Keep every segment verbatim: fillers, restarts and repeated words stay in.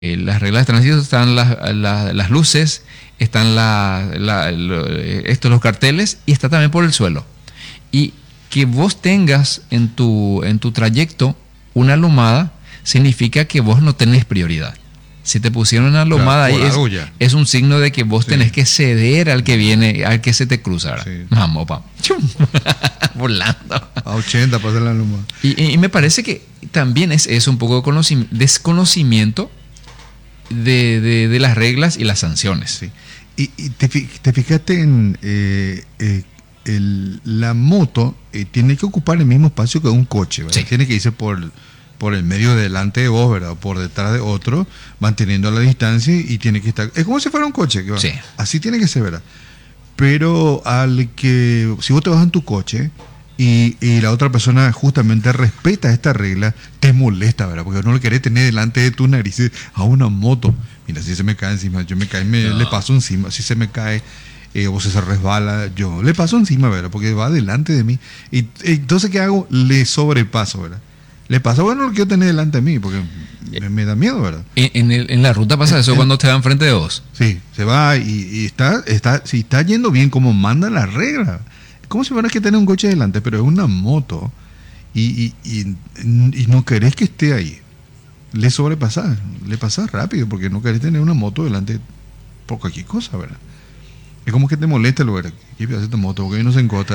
eh, las reglas de tránsito están las, las, las luces, están la, la, lo, estos, los carteles, y está también por el suelo. Y que vos tengas en tu, en tu trayecto una lomada significa que vos no tenés prioridad. Si te pusieron una lomada ahí, es, es un signo de que vos sí. tenés que ceder al que viene, al que se te cruzara. Sí. Vamos, pa. Volando. A ochenta pasa la lomada. Y, y me parece que también es, es un poco de conocimiento, desconocimiento de, de, de las reglas y las sanciones. Sí. Y, y te, te fijaste en eh, eh, el, la moto eh, tiene que ocupar el mismo espacio que un coche, ¿verdad? Sí. Tiene que irse por por el medio delante de vos, ¿verdad? Por detrás de otro, manteniendo la distancia, y tiene que estar... Es como si fuera un coche, que, sí. Así tiene que ser, ¿verdad? Pero al que... Si vos te vas en tu coche y, y la otra persona justamente respeta esta regla, te molesta, ¿verdad? Porque no le querés tener delante de tus narices a una moto. Mira, si se me cae encima, yo me cae, me, no. le paso encima. Si se me cae... Eh, o se resbala, yo le paso encima, ¿verdad? Porque va delante de mí. Y entonces, ¿qué hago? Le sobrepaso, ¿verdad? Le pasa, bueno, lo quiero tener delante de mí, porque me, me da miedo, ¿verdad? En, en, el, en la ruta pasa eso, en, cuando te va enfrente de vos. Sí, se va y, y está, está, si está yendo bien como manda la regla. Como si fuera que tener un coche delante, pero es una moto y, y, y, y no querés que esté ahí. Le sobrepasás, le pasás rápido, porque no querés tener una moto delante por cualquier cosa, ¿verdad? Es como que te molesta lo ver. ¿Qué hace esta moto? Porque no se encota.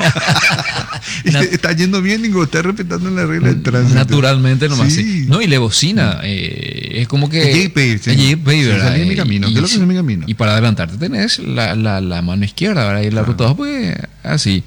Y Nat- está yendo bien, digo, está respetando la regla del tránsito. Naturalmente nomás. Sí. Sí. No, y le bocina. Eh, es como que. J P, sí. J P, sí, ¿verdad? Salí en mi camino. Y, ¿Qué es lo que es en mi camino? Y para adelantarte tenés la, la, la mano izquierda, ¿verdad? Y la ruta dos, pues así.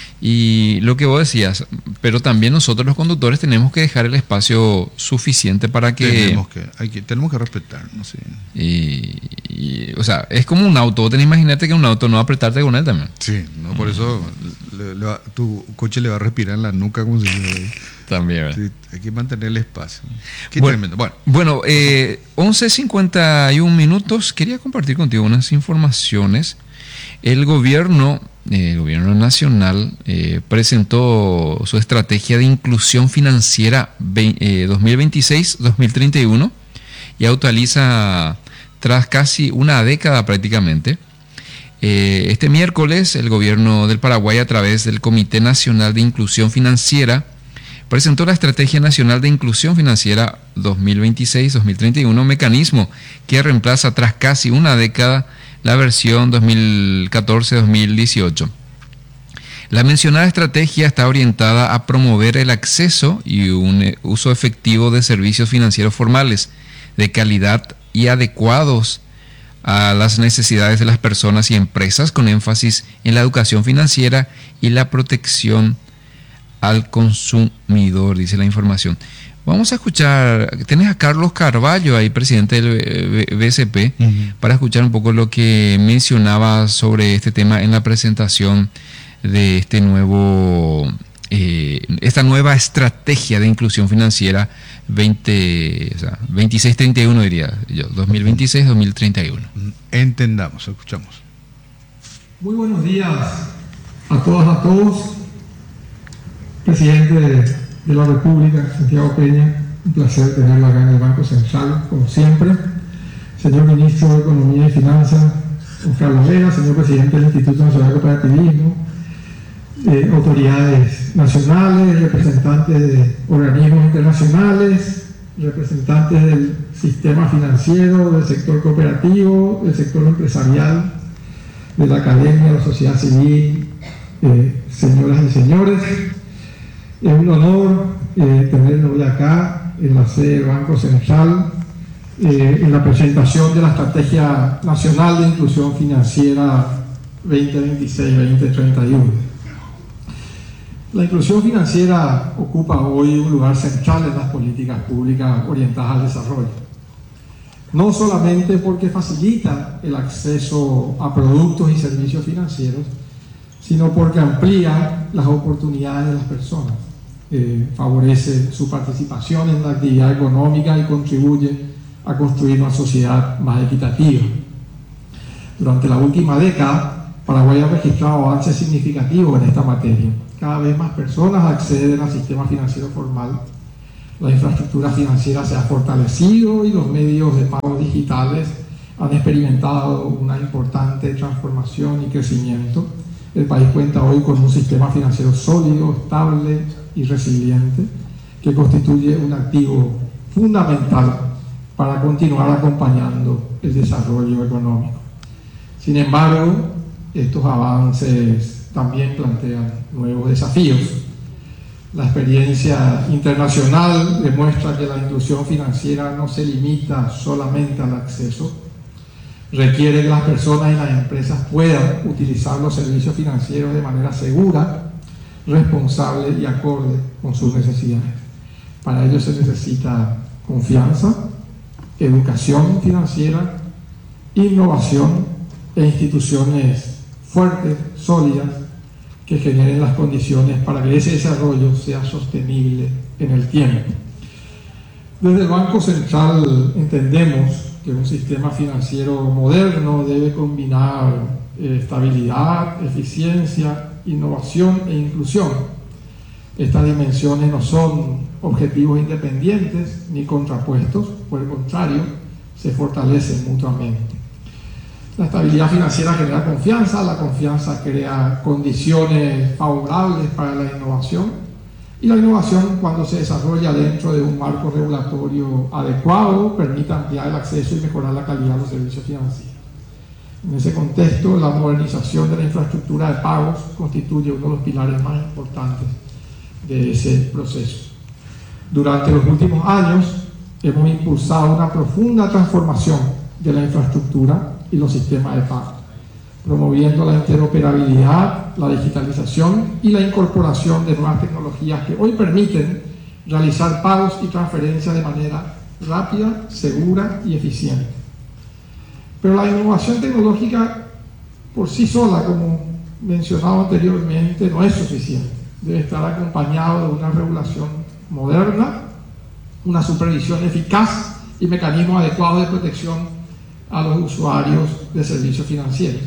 Y lo que vos decías, pero también nosotros los conductores tenemos que dejar el espacio suficiente para que... Tenemos que, hay que, tenemos que respetarnos, sí. Y, y, o sea, es como un auto. Vos tenés que imaginarte que un auto no va a apretarte con él también. Sí, no, por eso le, le va, tu coche le va a respirar en la nuca como si... También, ¿verdad? Sí, hay que mantener el espacio. Qué bueno, tremendo. Bueno, bueno eh, once cincuenta y uno minutos. Quería compartir contigo unas informaciones. El gobierno... El gobierno nacional eh, presentó su estrategia de inclusión financiera eh, dos mil veintiséis dos mil treinta y uno y actualiza tras casi una década prácticamente. Eh, este miércoles el gobierno del Paraguay, a través del Comité Nacional de Inclusión Financiera, presentó la Estrategia Nacional de Inclusión Financiera dos mil veintiséis dos mil treinta y uno, mecanismo que reemplaza tras casi una década la versión dos mil catorce dos mil dieciocho. La mencionada estrategia está orientada a promover el acceso y un uso efectivo de servicios financieros formales de calidad y adecuados a las necesidades de las personas y empresas, con énfasis en la educación financiera y la protección al consumidor, dice la información. Vamos a escuchar, tenés a Carlos Carballo ahí, presidente del B C P, uh-huh. para escuchar un poco lo que mencionaba sobre este tema en la presentación de este nuevo, eh, esta nueva estrategia de inclusión financiera veinte, o sea, veintiséis treinta y uno, diría yo, dos mil veintiséis dos mil treinta y uno. Entendamos, escuchamos. Muy buenos días a todas, a todos. Presidente de de la República, Santiago Peña, un placer tenerlo acá en el Banco Central, como siempre. Señor Ministro de Economía y Finanzas, Oscar Lavera, señor Presidente del Instituto Nacional de Cooperativismo, eh, autoridades nacionales, representantes de organismos internacionales, representantes del sistema financiero, del sector cooperativo, del sector empresarial, de la academia, de la sociedad civil, eh, señoras y señores. Es un honor eh, tenerlo hoy acá en la sede del Banco Central, eh, en la presentación de la Estrategia Nacional de Inclusión Financiera veinte veintiséis veinte treinta y uno. La inclusión financiera ocupa hoy un lugar central en las políticas públicas orientadas al desarrollo. No solamente porque facilita el acceso a productos y servicios financieros, sino porque amplía las oportunidades de las personas. Eh, favorece su participación en la actividad económica y contribuye a construir una sociedad más equitativa. Durante la última década, Paraguay ha registrado avances significativos en esta materia. Cada vez más personas acceden al sistema financiero formal, La infraestructura financiera se ha fortalecido y los medios de pago digitales han experimentado una importante transformación y crecimiento. El país cuenta hoy con un sistema financiero sólido, estable y resiliente, que constituye un activo fundamental para continuar acompañando el desarrollo económico. Sin embargo, estos avances también plantean nuevos desafíos. La experiencia internacional demuestra que la inclusión financiera no se limita solamente al acceso, requiere que las personas y las empresas puedan utilizar los servicios financieros de manera segura, responsable y acorde con sus necesidades. Para ello se necesita confianza, educación financiera, innovación e instituciones fuertes, sólidas, que generen las condiciones para que ese desarrollo sea sostenible en el tiempo. Desde el Banco Central entendemos que un sistema financiero moderno debe combinar eh, estabilidad, eficiencia, innovación e inclusión. Estas dimensiones no son objetivos independientes ni contrapuestos, por el contrario, se fortalecen mutuamente. La estabilidad financiera genera confianza, la confianza crea condiciones favorables para la innovación, y la innovación, cuando se desarrolla dentro de un marco regulatorio adecuado, permite ampliar el acceso y mejorar la calidad de los servicios financieros. En ese contexto, la modernización de la infraestructura de pagos constituye uno de los pilares más importantes de ese proceso. Durante los últimos años, hemos impulsado una profunda transformación de la infraestructura y los sistemas de pago, promoviendo la interoperabilidad, la digitalización y la incorporación de nuevas tecnologías que hoy permiten realizar pagos y transferencias de manera rápida, segura y eficiente. Pero la innovación tecnológica por sí sola, como mencionado anteriormente, no es suficiente. Debe estar acompañado de una regulación moderna, una supervisión eficaz y mecanismos adecuados de protección a los usuarios de servicios financieros.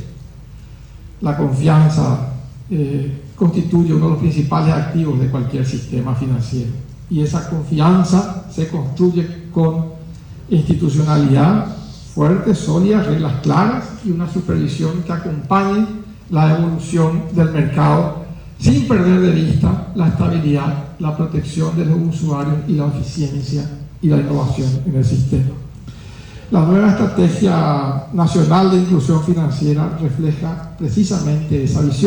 La confianza eh, constituye uno de los principales activos de cualquier sistema financiero, y esa confianza se construye con institucionalidad fuerte, sólida, reglas claras y una supervisión que acompañe la evolución del mercado sin perder de vista la estabilidad, la protección de los usuarios y la eficiencia y la innovación en el sistema. La nueva Estrategia Nacional de Inclusión Financiera refleja precisamente esa visión.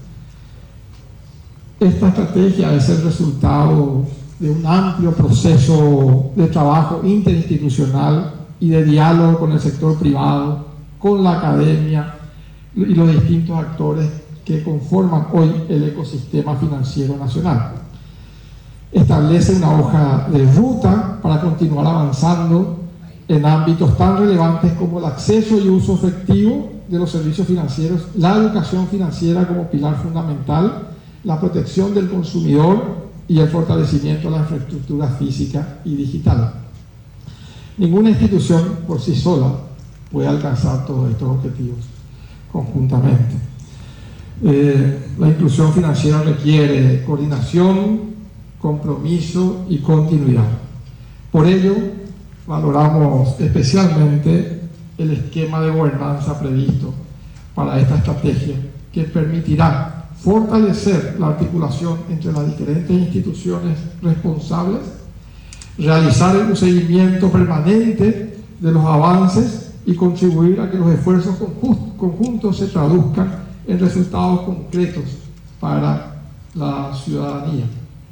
Esta estrategia es el resultado de un amplio proceso de trabajo interinstitucional y de diálogo con el sector privado, con la academia y los distintos actores que conforman hoy el ecosistema financiero nacional. Establece una hoja de ruta para continuar avanzando en ámbitos tan relevantes como el acceso y uso efectivo de los servicios financieros, la educación financiera como pilar fundamental, la protección del consumidor y el fortalecimiento de la infraestructura física y digital. Ninguna institución por sí sola puede alcanzar todos estos objetivos conjuntamente. Eh, la inclusión financiera requiere coordinación, compromiso y continuidad. Por ello, valoramos especialmente el esquema de gobernanza previsto para esta estrategia, que permitirá fortalecer la articulación entre las diferentes instituciones responsables, realizar un seguimiento permanente de los avances y contribuir a que los esfuerzos conjuntos se traduzcan en resultados concretos para la ciudadanía.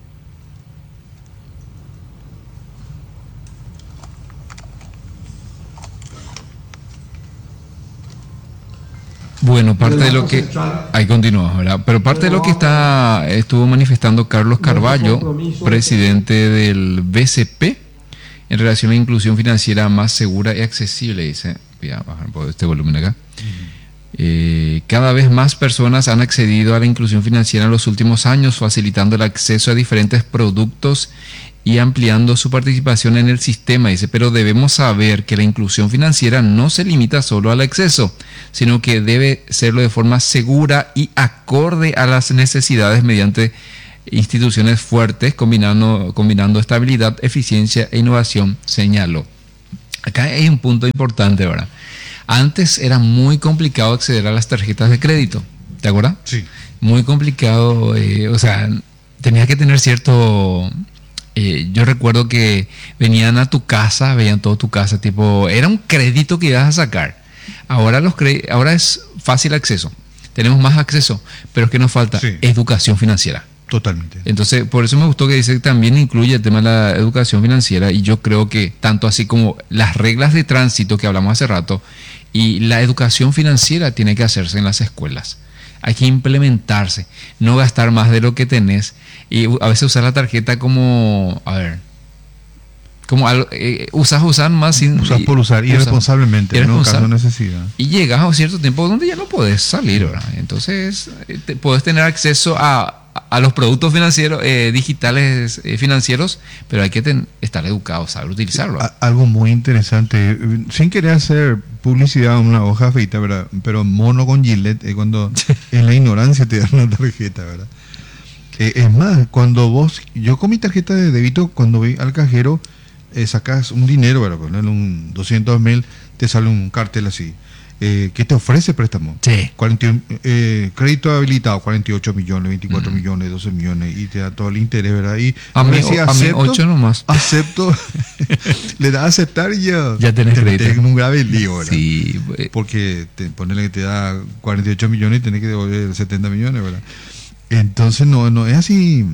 Bueno, parte de lo que... Ahí continúa, ¿verdad? Pero parte de lo que está estuvo manifestando Carlos Carballo, presidente del B C P, en relación a la inclusión financiera más segura y accesible, dice, voy a bajar un poco este volumen acá. Eh, cada vez más personas han accedido a la inclusión financiera en los últimos años, facilitando el acceso a diferentes productos y ampliando su participación en el sistema, dice, pero debemos saber que la inclusión financiera no se limita solo al acceso, sino que debe serlo de forma segura y acorde a las necesidades mediante instituciones fuertes, combinando, combinando estabilidad, eficiencia e innovación, señaló. Acá hay un punto importante, ¿verdad? Antes era muy complicado acceder a las tarjetas de crédito, ¿te acuerdas? Sí. Muy complicado, eh, o sea, tenías que tener cierto... Eh, yo recuerdo que venían a tu casa, veían todo tu casa, tipo, era un crédito que ibas a sacar. Ahora, los cre- ahora es fácil acceso, tenemos más acceso, pero es que nos falta Sí. educación financiera. Totalmente. Entonces, por eso me gustó que dice que también incluye el tema de la educación financiera, y yo creo que tanto así como las reglas de tránsito que hablamos hace rato y la educación financiera tiene que hacerse en las escuelas. Hay que implementarse, no gastar más de lo que tenés y a veces usar la tarjeta como, a ver, como algo, eh, usas, usar más sin... Usar por usar, usar, irresponsablemente, en un caso de irresponsable. necesidad. Y llegas a un cierto tiempo donde ya no podés salir, ¿verdad? Entonces, eh, te, podés tener acceso a, a los productos financieros, eh, digitales eh, financieros, pero hay que ten, estar educado, saber utilizarlo. A- algo muy interesante, sin querer hacer publicidad a una hoja feita, ¿verdad? Pero mono con Gillette, eh, cuando en la ignorancia te dan una tarjeta, ¿verdad? Eh, es más, cuando vos, yo con mi tarjeta de débito, cuando voy al cajero, eh, sacas un dinero, ¿verdad? Con un doscientos mil, te sale un cartel así. Eh, ¿Qué te ofrece préstamo? Sí. cuarenta y uno, eh, crédito habilitado, cuarenta y ocho millones, veinticuatro Mm. millones, doce millones, y te da todo el interés, ¿verdad? Y A me mí, decía, a mí acepto, ocho nomás. acepto, le das a aceptar y ya, Ya tenés te crédito. metes en un grave lío, ¿verdad? Sí, eh, Porque te, ponele que te da cuarenta y ocho millones y tenés que devolver setenta millones, ¿verdad? Entonces no, no es así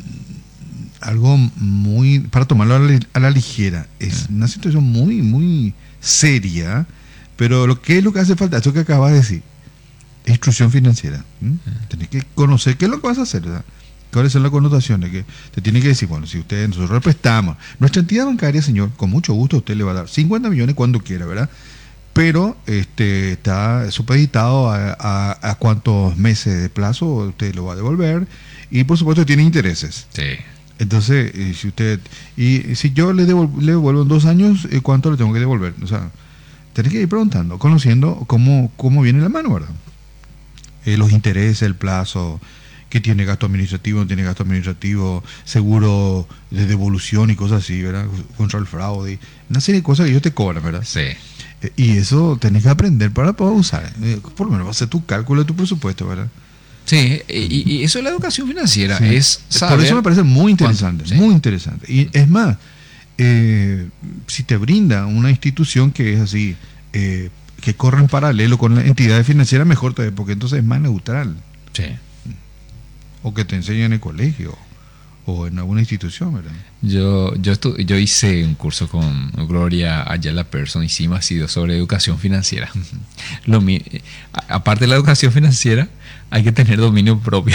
algo muy para tomarlo a la, a la ligera. Es una situación muy, muy seria, pero lo que es lo que hace falta, eso que acabas de decir, instrucción financiera. ¿m? Tenés que conocer qué es lo que vas a hacer, ¿verdad? ¿Cuáles son las connotaciones? Que te tiene que decir, bueno, si usted, nosotros le prestamos, nuestra entidad bancaria, señor, con mucho gusto usted le va a dar cincuenta millones cuando quiera, ¿verdad? Pero este está supeditado a, a, a cuántos meses de plazo usted lo va a devolver, y por supuesto tiene intereses. sí. Entonces, eh, si usted, y si yo le, devol, le devuelvo en dos años, eh, ¿cuánto le tengo que devolver? O sea, tenés que ir preguntando, conociendo cómo, cómo viene la mano, ¿verdad? Eh, los intereses, el plazo, que tiene gasto administrativo, no tiene gasto administrativo, seguro de devolución y cosas así, ¿verdad? Contra el fraude, una serie de cosas que ellos te cobran, ¿verdad? Sí. Eh, y eso tenés que aprender para poder usar. Eh, por lo menos hacer tu cálculo de tu presupuesto, ¿verdad? Sí, y, y eso es la educación financiera, Sí. es saber... Por eso me parece muy interesante, Sí. muy interesante. Y es más, eh, si te brinda una institución que es así, eh, que corre en paralelo con la entidad financiera, mejor todavía, porque entonces es más neutral. Sí. O que te enseñen en el colegio o en alguna institución, ¿verdad? Yo, yo, estu- yo hice un curso con Gloria Ayala Persson, hicimos así sobre educación financiera. Lo mi- a- aparte de la educación financiera, hay que tener dominio propio.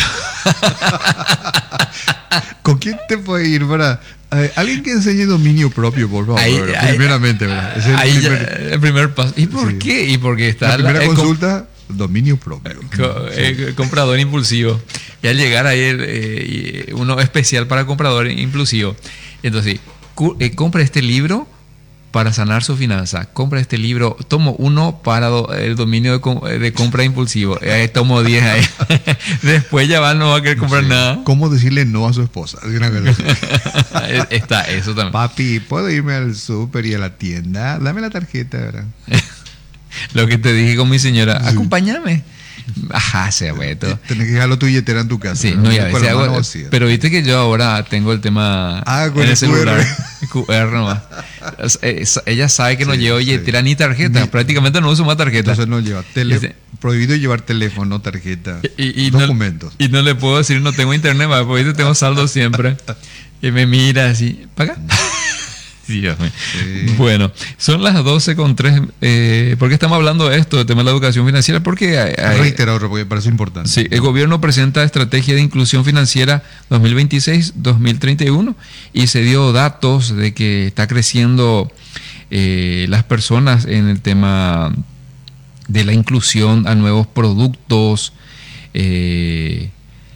¿Con quién te puede ir para eh, alguien que enseñe dominio propio, por favor? Ahí- ¿verdad? ahí- Primeramente, ¿verdad? Ese es el Ahí ya- primer- el primer paso. ¿Y por Sí. qué? Y porque está la primera el com- consulta, dominio propio. co- eh, comprador impulsivo. Y al llegar ahí el, eh, y uno especial para comprador impulsivo. Entonces, cu- eh, compra este libro para sanar su finanza. Compra este libro, tomo uno para do- el dominio de, com- de compra impulsivo. Eh, tomo diez ahí. Después ya va, no va a querer comprar Sí. nada. ¿Cómo decirle no a su esposa? De una vez. Está eso también. Papi, ¿puedo irme al súper y a la tienda? Dame la tarjeta, ¿verdad? Lo que te dije con mi señora, Sí. acompáñame. Ajá, se güey, todo. Tenés que dejarlo tu billetera en tu casa. Sí, ¿verdad? no, y a Con veces la mano hago, vacía. pero viste que yo ahora tengo el tema Ah, con en el el celular. Q R. Q R nomás. Es- es- Ella sabe que no Sí, llevo sí. billetera ni tarjeta. Ni- Prácticamente no uso más tarjeta. Entonces no lleva tele, Ese- prohibido llevar teléfono, tarjeta, y, y no, documentos. y no le puedo decir no tengo internet, más, porque viste, tengo saldo siempre. Y me mira así, ¿paga? Sí, Dios mío. Sí. Bueno, son las doce con tres. Eh, ¿Por qué estamos hablando de esto, del tema de la educación financiera? Porque hay- hay- Reitero otro, porque me parece importante. Sí, el gobierno presenta estrategia de inclusión financiera dos mil veintiséis dos mil treinta y uno y se dio datos de que está creciendo eh, las personas en el tema de la inclusión a nuevos productos, eh,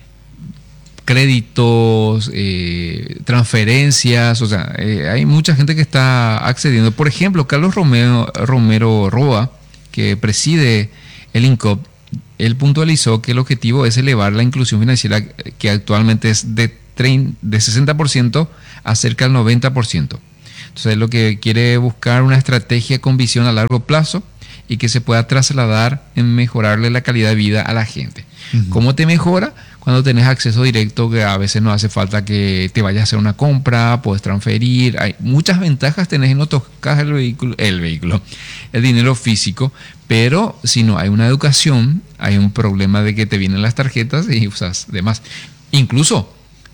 créditos, eh, transferencias, o sea, eh, hay mucha gente que está accediendo. Por ejemplo, Carlos Romero, Romero Roa, que preside el INCOP, él puntualizó que el objetivo es elevar la inclusión financiera, que actualmente es de, treinta, de sesenta por ciento a cerca del noventa por ciento. Entonces, lo que quiere es buscar una estrategia con visión a largo plazo y que se pueda trasladar en mejorarle la calidad de vida a la gente. Uh-huh. ¿Cómo te mejora? Cuando tenés acceso directo, que a veces no hace falta que te vayas a hacer una compra, puedes transferir. Hay muchas ventajas, tenés en otros casos el vehículo, el vehículo, el dinero físico, pero si no hay una educación, hay un problema de que te vienen las tarjetas y usas demás. Incluso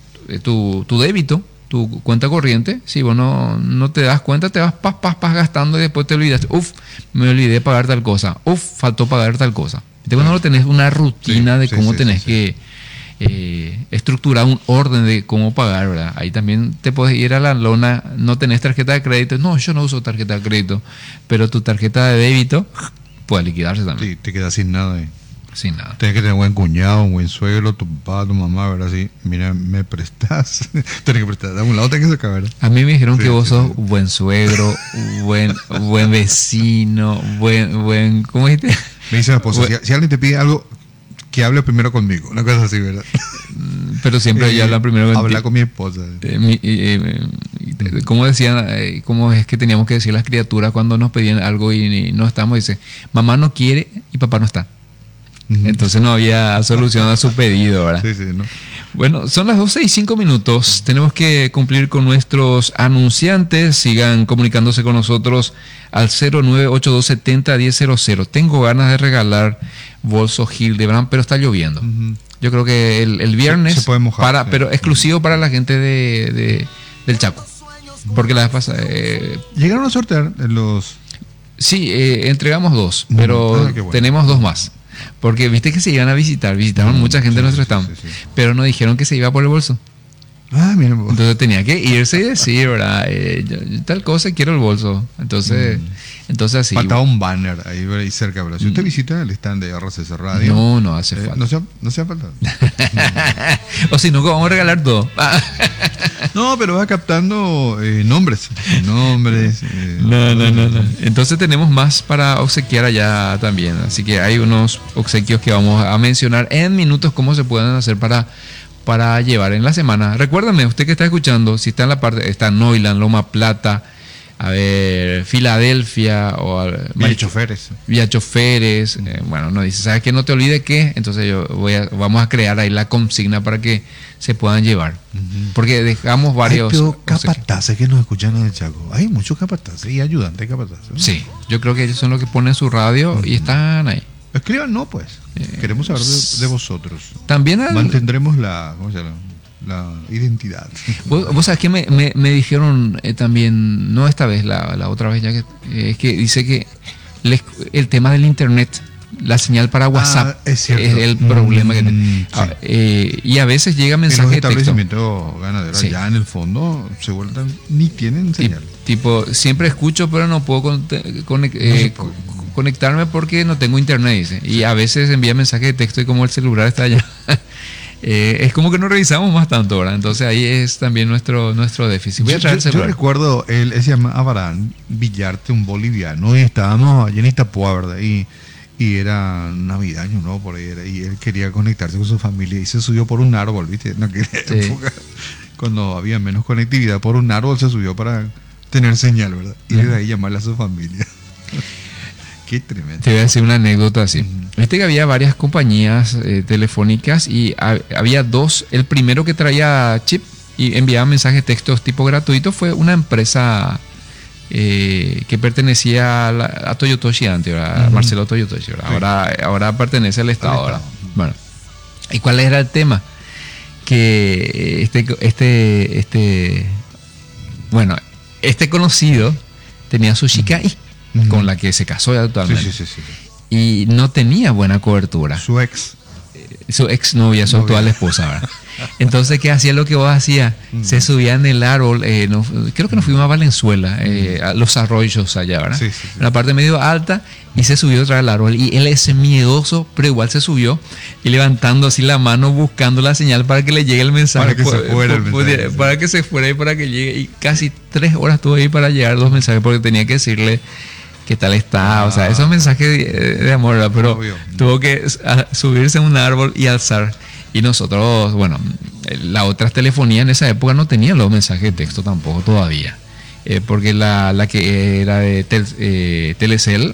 tu, tu débito, tu cuenta corriente, si vos no, no te das cuenta, te vas pas, pas, pas gastando y después te olvidas. Uf, me olvidé de pagar tal cosa. Uf, faltó pagar tal cosa. Entonces, cuando no tenés una rutina sí, de cómo sí, tenés sí, que sí. Eh, estructurar un orden de cómo pagar, ¿verdad? Ahí también te puedes ir a la lona, no tenés tarjeta de crédito. No, yo no uso tarjeta de crédito, pero tu tarjeta de débito puede liquidarse también. Sí, te quedas sin nada ahí. Sin nada. Tienes que tener un buen cuñado, un buen suegro, tu papá, tu mamá, ¿verdad? Así, mira, me prestas. Tienes que prestar. De un lado tienes que sacar, ¿verdad? A mí me dijeron sí, que vos sí, sos sí. buen suegro, buen, buen vecino, buen, buen, ¿cómo dijiste? Me dice la esposa, si, si alguien te pide algo, que hable primero conmigo. Una cosa así, ¿verdad? Pero siempre eh, ella habla primero contigo. Habla con mi esposa. Eh, mi, eh, eh, ¿Cómo decían, eh, cómo es que teníamos que decir las criaturas cuando nos pedían algo y, y no estamos? Dice, mamá no quiere y papá no está. Entonces no había solución a su pedido, ¿verdad? Sí, sí, ¿no? Bueno, son las doce y cinco minutos. Tenemos que cumplir con nuestros anunciantes. Sigan comunicándose con nosotros al cero nueve ocho dos siete cero uno cero cero cero. Tengo ganas de regalar bolso Hildebrand, pero está lloviendo. Uh-huh. Yo creo que el, el viernes, se, se puede mojar, para, sí. pero exclusivo para la gente de, de del Chaco. Porque la vez pasada... Eh, ¿Llegaron a sortear los...? Sí, eh, entregamos dos, pero ah, bueno. tenemos dos más. Porque viste que se iban a visitar, visitaron mm, mucha gente sí, en nuestro stand, sí, sí, sí. pero nos dijeron que se iba por el bolso. Ah, miren vos. Entonces tenía que irse y decir, ¿verdad? Eh, yo, yo, tal cosa, quiero el bolso. Entonces, mm. entonces así. Faltaba un banner ahí, ahí cerca, ¿verdad? Si usted visita el stand de R C C Radio. No, no hace eh, falta. No se, no se ha faltado. O si no, vamos a regalar todo. No, pero va captando eh, nombres. Nombres. Eh, no, no, no, no. Entonces tenemos más para obsequiar allá también. Así que hay unos obsequios que vamos a mencionar en minutos cómo se pueden hacer para, para llevar en la semana. Recuérdame, usted que está escuchando, si está en la parte, está Neuland, Loma Plata, a ver, Filadelfia o Vía Choferes. Vía Choferes. Eh, bueno, nos dice, ¿sabes qué? No te olvides que. Entonces yo voy a, vamos a crear ahí la consigna para que se puedan llevar. Uh-huh. Porque dejamos varios. Hay capataces que nos escuchan en el Chaco. Hay muchos capataces y ayudantes capataces, ¿no? Sí, yo creo que ellos son los que ponen su radio uh-huh. y están ahí. Escriban, no, pues. Eh, Queremos saber de, de vosotros. También al... mantendremos la. ¿Cómo se llama? La identidad. Vos, vos sabés que me, me, me dijeron eh, también, no esta vez, la, la otra vez, ya que eh, es que dice que les, el tema del internet, la señal para WhatsApp, ah, es, es el problema mm, que sí. ah, eh, y a veces llega mensaje de texto. Los establecimientos ganaderos sí. ya en el fondo se vuelven ni tienen señal. Y, tipo, siempre escucho, pero no puedo con, con, eh, no conectarme porque no tengo internet, dice. Y a veces envía mensaje de texto y como el celular está allá. Eh, es como que no revisamos más tanto, ¿verdad? Entonces ahí es también nuestro nuestro déficit. Voy a traer yo, yo, yo recuerdo, él, él se llama Abraham Villarte, un boliviano, y estábamos allí en Itapúa, ¿verdad? Y, y era navideño, ¿no? Por ahí era, y él quería conectarse con su familia y se subió por un árbol, ¿viste? No quería sí. época, cuando había menos conectividad, por un árbol se subió para tener señal, ¿verdad? Y uh-huh. de ahí llamarle a su familia. Qué tremendo. Te voy a decir una anécdota así. Uh-huh. Viste que había varias compañías eh, telefónicas y ha, había dos. El primero que traía chip y enviaba mensajes de textos tipo gratuito fue una empresa eh, que pertenecía a, la, a Toyotoshi antes, a uh-huh. Marcelo Toyotoshi. Sí. Ahora, ahora pertenece al Estado. Al Estado. Bueno, ¿y cuál era el tema? Que este, este, este, bueno, este conocido tenía su chica ahí. Uh-huh. Con la que se casó actualmente. Sí, sí, sí, sí. Y no tenía buena cobertura. Su ex. Su ex novia, su actual esposa, ¿verdad? Entonces, ¿qué hacía lo que vos hacías? Uh-huh. Se subía en el árbol, eh, no, creo que nos fuimos a Valenzuela, eh, a los arroyos allá, ¿verdad? Sí, sí, sí. Una parte medio alta, y se subió otra vez al árbol. Y él es miedoso, pero igual se subió, y levantando así la mano, buscando la señal para que le llegue el mensaje. Para que se fuera el mensaje. Para que se fuera y para que llegue. Y casi tres horas estuvo ahí para llegar dos mensajes, porque tenía que decirle ¿qué tal está? Ah. O sea, esos mensajes de, de amor, ¿verdad? Pero obvio. Tuvo que subirse a un árbol y alzar. Y nosotros, bueno, la otra telefonía en esa época no tenía los mensajes de texto tampoco todavía. Eh, porque la, la que era de tel, eh, Telecel